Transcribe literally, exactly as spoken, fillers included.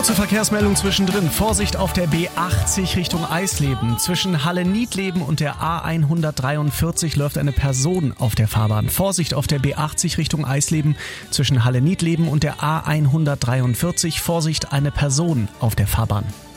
Kurze Verkehrsmeldung zwischendrin. Vorsicht auf der B achtzig Richtung Eisleben. Zwischen Halle-Niedleben und der A hundertdreiundvierzig läuft eine Person auf der Fahrbahn. Vorsicht auf der B achtzig Richtung Eisleben. Zwischen Halle-Niedleben und der A hundertdreiundvierzig. Vorsicht, eine Person auf der Fahrbahn.